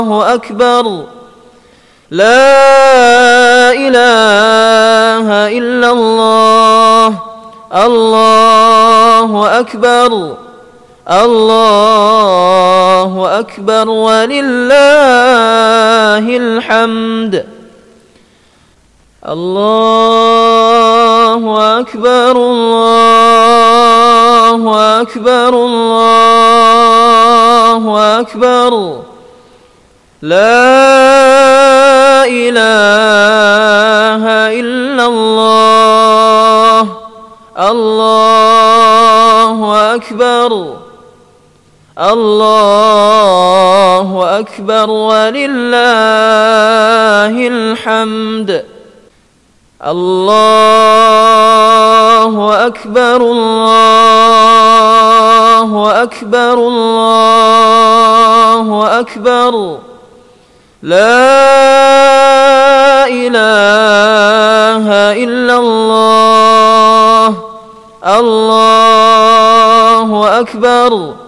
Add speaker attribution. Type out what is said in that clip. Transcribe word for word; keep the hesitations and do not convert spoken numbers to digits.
Speaker 1: أكبر. لا إله إلا الله. الله أكبر. الله أكبر ولله الحمد. الله أكبر. الله أكبر. الله أكبر. لا إله إلا الله. الله أكبر. الله أكبر ولله الحمد. الله أكبر. الله أكبر. الله أكبر. لا إله إلا الله. الله أكبر.